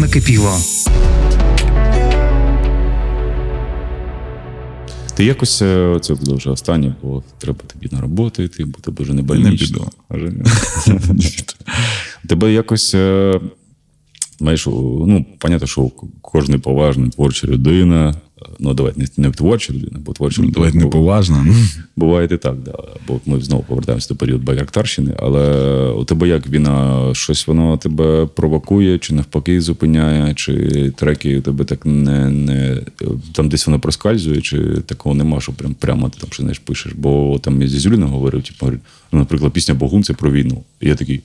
Накипіло. Ти якось, це буде вже останнє, бо треба тобі на роботу йти, бо тебе вже не больничний. Тебе якось, знаєш, ну, понятно, що кожен поважна творча людина, ну, давай, не творча людина, бо творча людина. Давай не поважна. Буває і так, да. Бо ми знову повертаємося до періоду байрактарщини, але у тебе як війна, щось воно тебе провокує, чи навпаки зупиняє, чи треки у тебе так не там десь воно проскальзує, чи такого нема, що прямо ти там, знаєш, пишеш. Бо там я зі Зюліним говорив, типу, ну, наприклад, пісня «Богун» – це про війну. І я такий,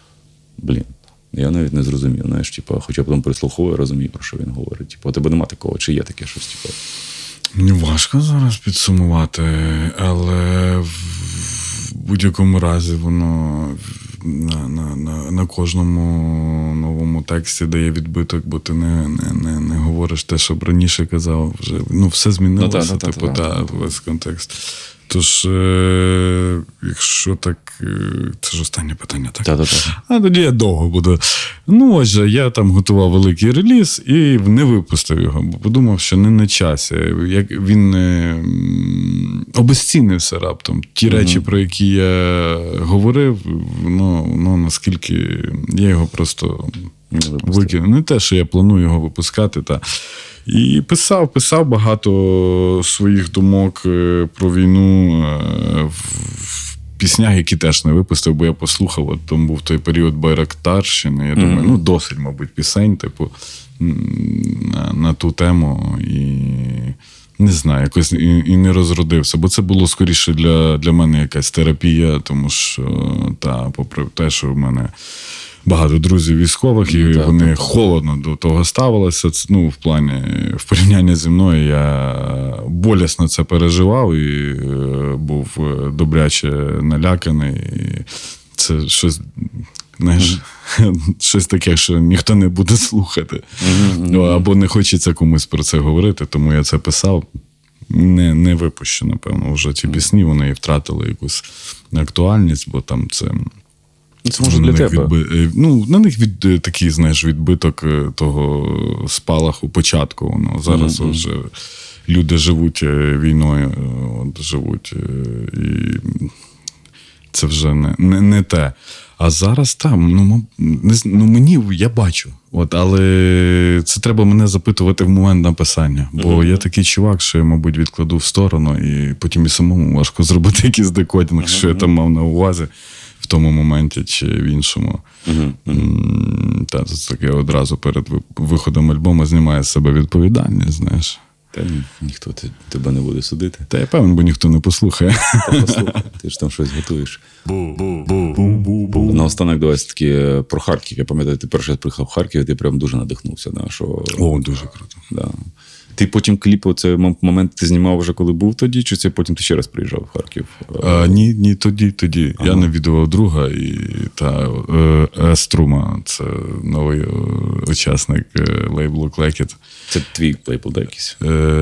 я навіть не зрозумів, знаєш, типу, хоча потім прислуховую, розумію, про що він говорить. Типу, у тебе нема такого, чи є таке щось, типу? Мені важко зараз підсумувати, але в будь-якому разі воно на кожному новому тексті дає відбиток, бо ти не говориш те, що раніше казав. Вже, ну, все змінилося, весь контекст. Тож, якщо так, це ж останнє питання, так? Так. А тоді я довго буду. Ну, отже, я там готував великий реліз і не випустив його, бо подумав, що не на часі. Як він обезцінився раптом. Ті речі, про які я говорив, ну наскільки я його просто викинув. Не те, що я планую його випускати, І писав багато своїх думок про війну в піснях, які теж не випустив, бо я послухав, от там був той період байрактарщини, я думаю, ну досить, мабуть, пісень, типу, на ту тему, і не знаю, якось і не розродився, бо це було скоріше для мене якась терапія, тому що, попри те, що в мене багато друзів військових, і вони холодно до того ставилися. Ну, в порівнянні зі мною я болісно це переживав і був добряче наляканий. І це щось, знаєш, щось таке, що ніхто не буде слухати. Або не хочеться комусь про це говорити, тому я це писав. Не випущу, напевно, вже ті пісні, вони і втратили якусь актуальність, бо там це... Це може для тебе. На них такий, знаєш, відбиток того спалаху початку. Воно зараз вже люди живуть війною, і це вже не те. А зараз там, мені, я бачу. Але це треба мене запитувати в момент написання. Бо я такий чувак, що я, мабуть, відкладу в сторону, і потім і самому важко зробити якийсь декодінг, що я там мав на увазі в тому моменті чи в іншому. Це таке одразу перед виходом альбому знімає з себе відповідальність, знаєш. Та ніхто тебе не буде судити. Та я певен, бо ніхто не послухає. Послухай, ти ж там щось готуєш. Наостанок давай таки про Харків. Я пам'ятаю, ти перший раз приїхав в Харків, і ти прям дуже надихнувся. О, дуже круто. Да. Ти потім кліп, цей момент ти знімав вже, коли був тоді, чи це потім ти ще раз приїжджав в Харків? Ні, тоді. Ага. Я навідував друга, Струма, це новий учасник лейблу Клекіт. Це твій лейбл, да, якийсь?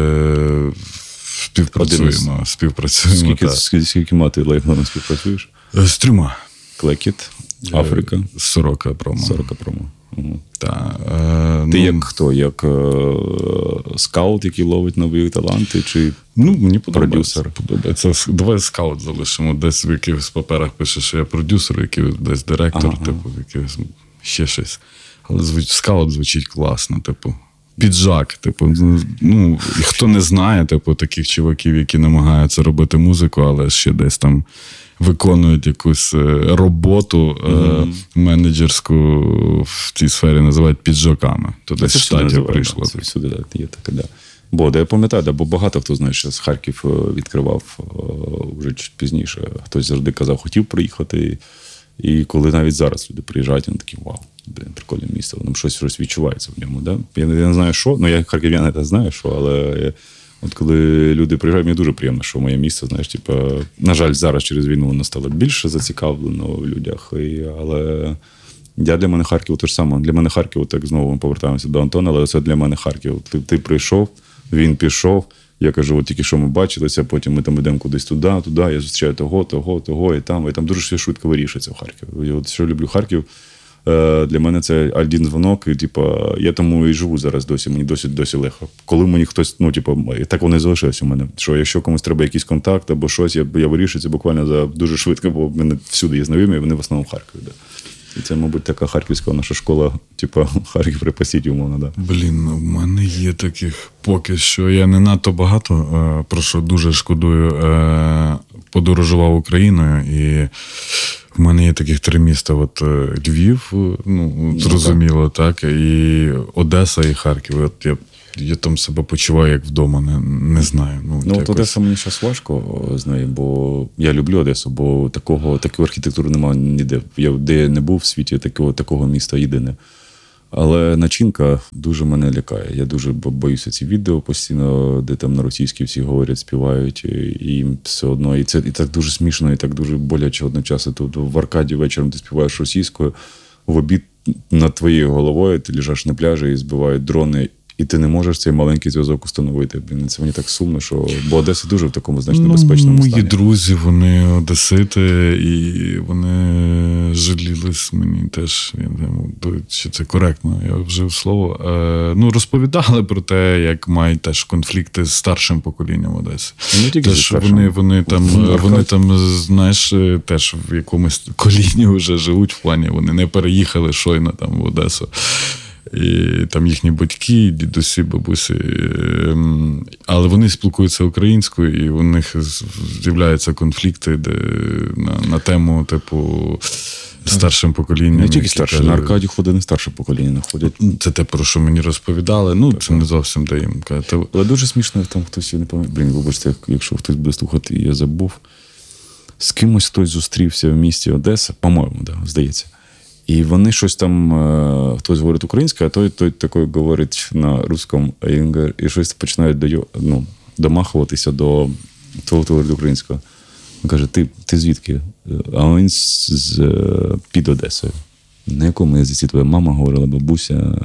Співпрацюємо. Скільки мати лейблами співпрацюєш? З 3. Клекіт, Африка. Сорока промо. Угу. Ти як хто? Як скаут, який ловить нові таланти? Чи мені продюсер? Подобається. Давай скаут залишимо. Десь в якихось паперах пише, що я продюсер, який десь директор, якийсь ще щось. Але скаут звучить класно, піджак, і хто не знає, таких чуваків, які намагаються робити музику, але ще десь там виконують якусь роботу менеджерську в цій сфері, називають піджаками. То десь в Штаті прийшло. Сюди є таке, да. Бо я пам'ятаю, бо багато хто, знаєш, з Харків відкривав вже чуть пізніше. Хтось завжди казав, хотів приїхати. І коли навіть зараз люди приїжджають, вони такі, вау, прикольне місце, воно щось відчувається в ньому. Да? Я не знаю, що, я харків'ян не знаю, що, але от коли люди приїжджають, мені дуже приємно, що моє місце, знаєш, на жаль, зараз через війну воно стало більше зацікавлено в людях, але для мене Харків те ж саме. Для мене Харків, так знову ми повертаємося до Антона, але це для мене Харків. Ти прийшов, він пішов, я кажу, от тільки що ми бачилися, потім ми там йдемо кудись туди, я зустрічаю того, і там дуже все швидко вирішується в Харкові. І от що люблю Харків, Для мене це один дзвонок, і я тому і живу зараз досі, мені досі легко. Коли мені хтось, так воно і залишилось у мене, що якщо комусь треба якийсь контакт або щось, я вирішую це буквально дуже швидко, бо в мене всюди є знайомі, вони в основному в Харкові. Да. І це, мабуть, така харківська наша школа, Харків репасіть, умовно, да. Блін, в мене є таких поки що. Я не надто багато, про що дуже шкодую, подорожував Україною, і в мене є таких 3 міста. Львів, зрозуміло, так, і Одеса, і Харків. Я там себе почуваю як вдома, не знаю. Одеса мені зараз важко з нею, бо я люблю Одесу, бо такої архітектури немає ніде. Я де не був в світі, такого міста єдине. Але начинка дуже мене лякає. Я дуже боюся ці відео постійно, де там на російській всі говорять, співають, і все одно. І так дуже смішно, і так дуже боляче одночасно. Тут в Аркаді вечором ти співаєш російською, в обід над твоєю головою ти лежиш на пляжі і збивають дрони, і ти не можеш цей маленький зв'язок установити. Це мені так сумно, бо Одеса дуже в такому значно безпечному стані. Мої друзі, вони одесити, і вони жалілись мені теж. Чи це коректно, я вжив слово. Розповідали про те, як мають теж конфлікти з старшим поколінням Одеси. Вони там, знаєш, теж в якомусь коліні вже живуть в плані, вони не переїхали щойно там в Одесу. І там їхні батьки, дідусі, бабусі, але вони спілкуються українською, і у них з'являються конфлікти на тему, старшим поколінням. Не тільки старше, на Аркаді ходить не старше покоління, ходять. Це те, про що мені розповідали, це не зовсім де їм казати. Але дуже смішно, там хтось, я не пам'ятаю, вибачте, якщо хтось буде слухати, я забув. З кимось хтось зустрівся в місті Одеса, по-моєму, здається. І вони щось там, хтось говорить українською, а той такий говорить на русскому, і щось починають домахуватися до того, хто говорить українською. Він каже, ти звідки? А він під Одесою. На якому язиці твоя мама говорила, бабуся,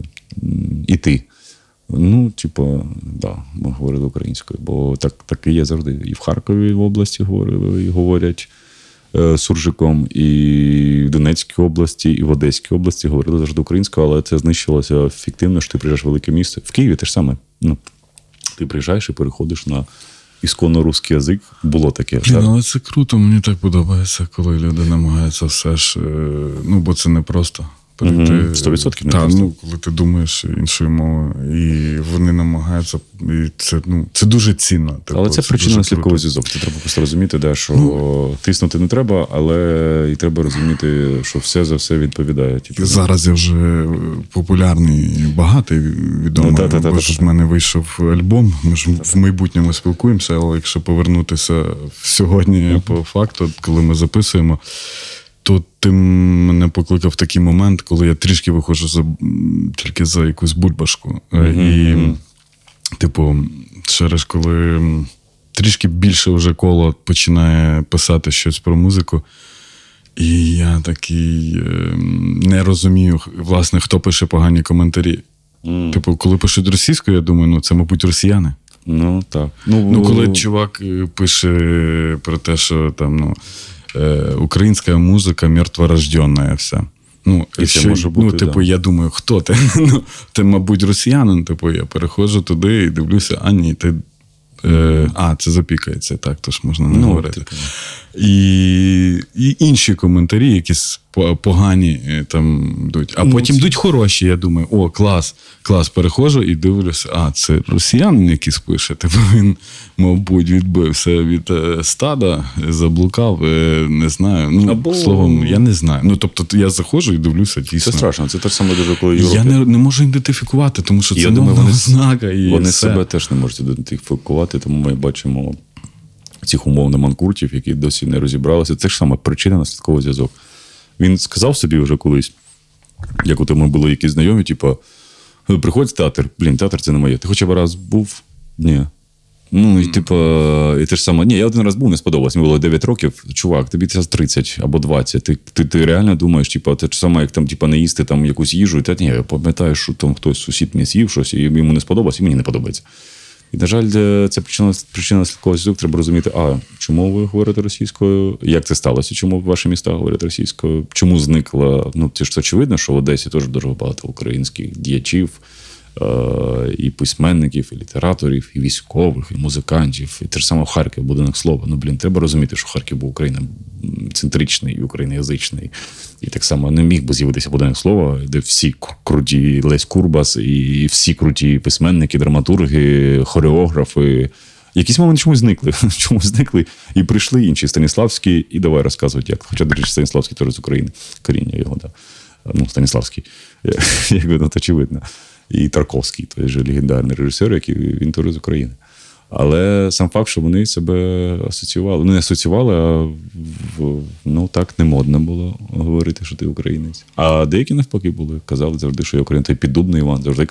і ти? Ми говорили українською, бо так і є завжди. І в Харкові в області говорять суржиком, і в Донецькій області, і в Одеській області говорили завжди українською, але це знищилося фіктивно, що ти приїжджаєш в велике місто. В Києві те ж саме. Ти приїжджаєш і переходиш на ісконно русський язик. Було таке. Але це круто, мені так подобається, коли люди намагаються все ж, бо це не просто. 100% не просто. Коли ти думаєш іншою мовою, і вони намагаються, і це дуже цінно. Але це причинно-наслідковий зв'язок. Це треба просто розуміти, що тиснути не треба, але і треба розуміти, що все за все відповідає. Зараз я вже популярний, багатий, відомий, бо ж в мене вийшов альбом, ми ж в майбутньому спілкуємося, але якщо повернутися сьогодні по факту, коли ми записуємо, то ти мене покликав такий момент, коли я трішки виходжу тільки за якусь бульбашку. І, через коли трішки більше вже коло починає писати щось про музику, і я такий не розумію, власне, хто пише погані коментарі. Коли пишуть російською, я думаю, це, мабуть, росіяни. Так. Коли чувак пише про те, що там, українська музика мертворожденна вся. І це може бути, я думаю, хто ти? Ти, мабуть, росіянин. Я переходжу туди і дивлюся, а ні, ти... це запікається, так, тож можна не говорити. І інші коментарі, якісь погані там йдуть. А потім йдуть хороші, я думаю, клас, переходжу і дивлюся, це росіянин якийсь пише, він, мабуть, відбився від стада, заблукав, не знаю. Словом, я не знаю. Тобто я заходжу і дивлюся, дійсно. Це страшно, це те ж саме дуже, коли Європі. Я не можу ідентифікувати, тому що це мовна ознака. Вони себе теж не можуть ідентифікувати, тому ми бачимо цих умовно манкуртів, які досі не розібралися. Це ж саме причинно-наслідковий зв'язок. Він сказав собі вже колись, як у тому були якісь знайомі, приходь в театр. Театр це не моє. Ти хоча б раз був? Ні. І те ж саме. Ні, я один раз був, не сподобалось. Мені було 9 років. Чувак, тобі зараз 30 або 20. Ти реально думаєш, це ж саме, як там, не їсти там якусь їжу. Ні, я пам'ятаю, що там хтось, сусід мені з'їв щось, і йому не сподобалось, і мені не подобається. І, на жаль, це причина слідкового зв'язку. Треба розуміти, чому ви говорите російською, як це сталося, чому ваші міста говорять російською, чому зникла, це ж очевидно, що в Одесі теж дуже багато українських діячів, і письменників, і літераторів, і військових, і музикантів. І те ж саме в Харкові, будинок слова. Треба розуміти, що Харків був Україна-центричний і україноязичний. І так само не міг би з'явитися будинок слова, де всі круті Лесь Курбас, і всі круті письменники, драматурги, хореографи. В якийсь момент чомусь зникли, і прийшли інші Станіславський, і давай розказувати, як. Хоча, до речі, Станіславський теж з України, коріння його, да. Станіславський, якби, очевидно. І Тарковський, той же легендарний режисер, який він теж з України. Але сам факт, що вони себе асоціювали. Не асоціювали, так не модно було говорити, що ти українець. А деякі навпаки були. Казали завжди, що я українець. Той Піддубний Іван завжди